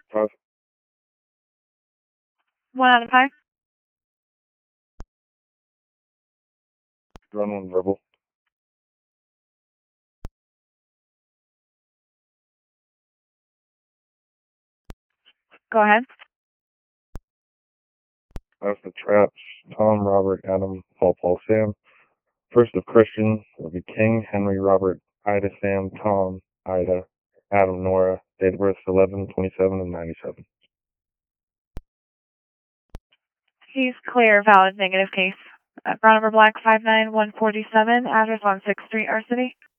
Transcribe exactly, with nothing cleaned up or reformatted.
Five. One out of five. Run one verbal. Go ahead. That's the traps. Tom, Robert, Adam, Paul, Paul, Sam. First of Christian will be King, Henry, Robert, Ida, Sam, Tom, Ida, Adam, Nora. Date of birth eleven twenty-seven and ninety-seven. He's clear, valid, negative case. Uh, brown over black, five nine one four seven, address on sixth Street, R City.